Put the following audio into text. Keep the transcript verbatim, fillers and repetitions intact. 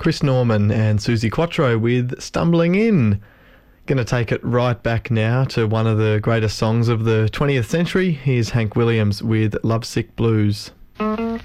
Chris Norman and Susie Quattro with Stumbling In. Going to take it right back now to one of the greatest songs of the twentieth century. Here's Hank Williams with Lovesick Blues.